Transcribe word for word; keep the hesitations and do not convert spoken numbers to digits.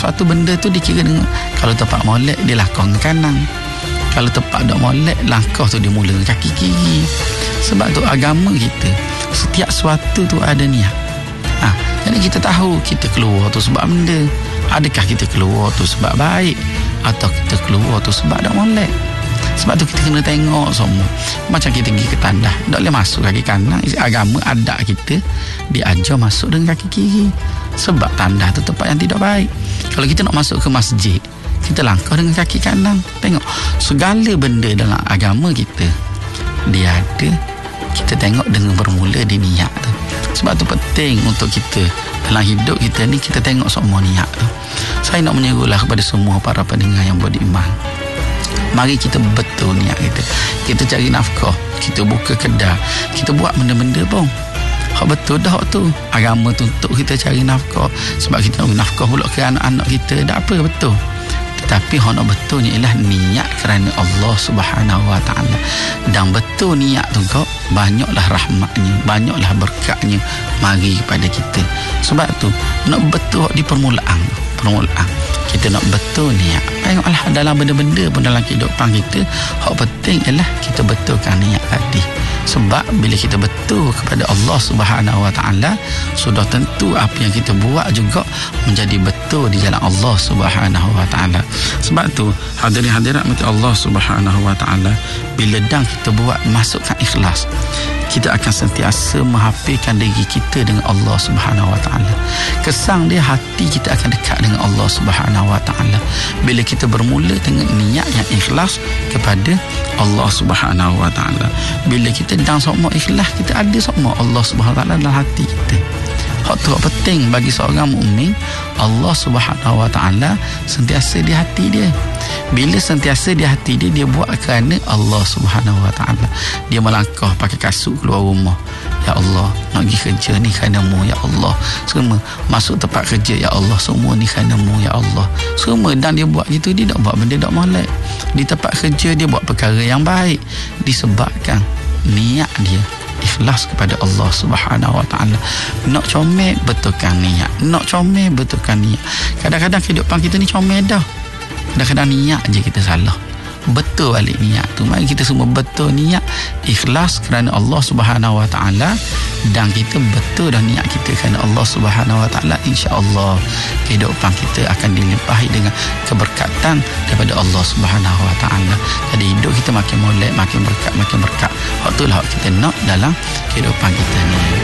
suatu benda tu dikira dengan kalau tempat molek dia langkah dengan kanan, kalau tempat dok molek langkah tu dia mula dengan kaki kiri. Sebab tu agama kita setiap suatu tu ada niat. Ha, jadi kita tahu kita keluar tu sebab benda. Adakah kita keluar tu sebab baik atau kita keluar tu sebab dak molek? Sebab tu kita kena tengok semua. Macam kita pergi ke tandas, tak boleh masuk kaki kanan. Agama adat kita diajar masuk dengan kaki kiri. Sebab tandas tu tempat yang tidak baik. Kalau kita nak masuk ke masjid, kita langkah dengan kaki kanan. Tengok, segala benda dalam agama kita dia ada. Kita tengok dengan bermula di niat tu. Sebab tu penting untuk kita dalam hidup kita ni, kita tengok semua niat tu. Saya nak menyerulah kepada semua para pendengar yang beriman, mari kita betul niat kita. Kita cari nafkah, kita buka kedai, kita buat benda-benda pun hak betul dah tu. Agama tu untuk kita cari nafkah, sebab kita nak nafkah pula ke anak-anak kita, tak apa, betul. Tetapi hak nak betulnya ialah niat kerana Allah Subhanahu Wa Taala. Dan betul niat tu kau, banyaklah rahmatnya, banyaklah berkatnya mari kepada kita. Sebab tu nak betul di permulaan, permulaan kita nak betul niat. Tengoklah dalam benda-benda pun dalam kehidupan kita, hak penting ialah kita betulkan niat tadi. Sebab bila kita betul kepada Allah Subhanahu Wa Taala, sudah tentu apa yang kita buat juga menjadi betul di jalan Allah Subhanahu Wa Taala. Sebab tu hadirin hadirat mati Allah Subhanahu Wa Taala, bila dah kita buat masukkan ikhlas, kita akan sentiasa menghafirkan diri kita dengan Allah Subhanahu Wa Taala. Kesan dia hati kita akan dekat dengan Allah Subhanahu Wa Taala bila kita bermula dengan niat yang ikhlas kepada Allah Subhanahu Wa Taala. Bila kita dan semua ikhlas, kita ada semua Allah Subhanahu Wa Taala dalam hati kita. Hak tu penting bagi seorang mukmin. Allah Subhanahu Wa Taala sentiasa di hati dia. Bila sentiasa di hati dia, dia buat kerana Allah Subhanahu Wa Taala. Dia melangkah pakai kasut keluar rumah, ya Allah, nak pergi kerja ni kerana-Mu ya Allah. Semua masuk tempat kerja, ya Allah, semua ni kerana-Mu ya Allah. Semua, dan dia buat gitu, dia tak buat benda tak molek. Di tempat kerja dia buat perkara yang baik disebabkan niat dia ikhlas kepada Allah Subhanahu Wa Taala. Nak comel, betulkan niat. Nak comel, betulkan niat. Kadang-kadang kehidupan kita ni comel dah, kadang-kadang niat je kita salah. Betul balik niat tu. Mari kita semua betul niat, ikhlas kerana Allah Subhanahu Wa Taala, dan kita betul dah niat kita kerana Allah Subhanahu Wa Taala. Insya-Allah kehidupan kita akan dilimpahi dengan keberkatan daripada Allah Subhanahu Wa Taala. Jadi hidup kita makin molek, makin berkat, makin berkat. Waktulah kita nak dalam kehidupan kita ni.